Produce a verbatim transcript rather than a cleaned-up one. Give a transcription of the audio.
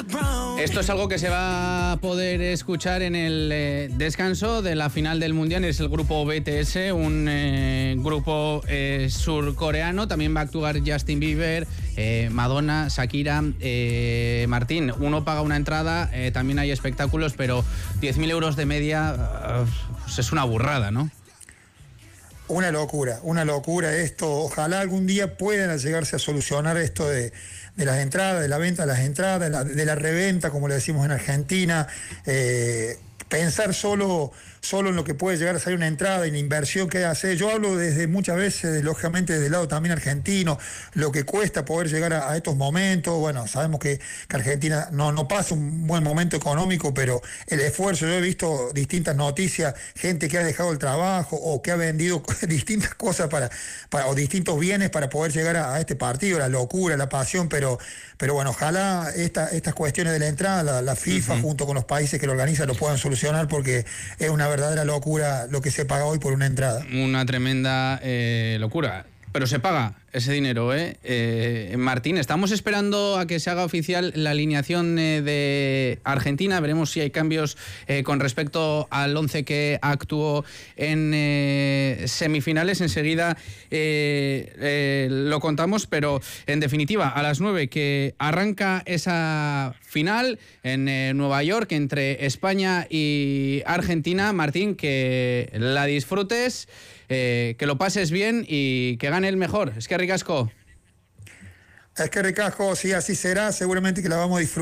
Esto es algo que se va a poder escuchar en el eh, descanso de la final del Mundial. Es el grupo B T S, un eh, grupo eh, surcoreano. También va a actuar Justin Bieber, eh, Madonna, Shakira. eh, Martín, uno paga una entrada, eh, también hay espectáculos, pero diez mil euros de media uh, pues es una burrada, ¿no? Una locura, una locura esto. Ojalá algún día puedan llegarse a solucionar esto de, de las entradas, de la venta de las entradas, de la, de la reventa, como le decimos en Argentina. Eh, pensar solo, solo en lo que puede llegar a salir una entrada y la inversión que hace. Yo hablo desde muchas veces, lógicamente, desde el lado también argentino, lo que cuesta poder llegar a, a estos momentos. Bueno, sabemos que, que Argentina no, no pasa un buen momento económico, pero el esfuerzo, yo he visto distintas noticias, gente que ha dejado el trabajo o que ha vendido distintas cosas para, para o distintos bienes para poder llegar a, a este partido, la locura, la pasión, pero, pero bueno, ojalá esta, estas cuestiones de la entrada, la, la FIFA, uh-huh. junto con los países que lo organizan, lo puedan solucionar, porque es una verdadera locura lo que se paga hoy por una entrada. Una tremenda eh, locura. Pero se paga ese dinero, ¿eh? eh Martín, estamos esperando a que se haga oficial la alineación eh, de Argentina. Veremos si hay cambios eh, con respecto al once que actuó en eh, semifinales. Enseguida eh, eh, lo contamos, pero en definitiva, a las nueve que arranca esa final en eh, Nueva York entre España y Argentina. Martín, que la disfrutes, eh, que lo pases bien y que gane el mejor. Es que ricasco. Es que ricasco, sí, así será. Seguramente que la vamos a disfrutar.